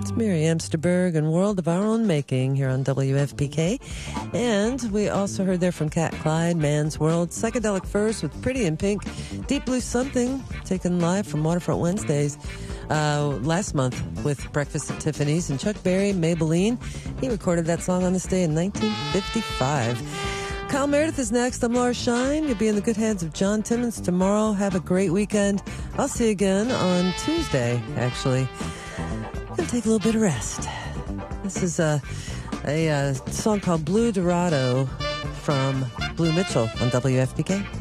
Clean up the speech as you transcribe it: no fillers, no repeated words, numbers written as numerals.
Mary Amsterberg and World of Our Own Making here on WFPK. And we also heard there from Cat Clyde, Man's World, Psychedelic Furs with Pretty in Pink, Deep Blue Something, taken live from Waterfront Wednesdays last month with Breakfast at Tiffany's, and Chuck Berry, Maybelline. He recorded that song on this day in 1955. Kyle Meredith is next. I'm Laura Shine. You'll be in the good hands of John Timmons tomorrow. Have a great weekend. I'll see you again on Tuesday, actually. I'm going to take a little bit of rest. This is a song called Blue Dorado from Blue Mitchell on WFPK.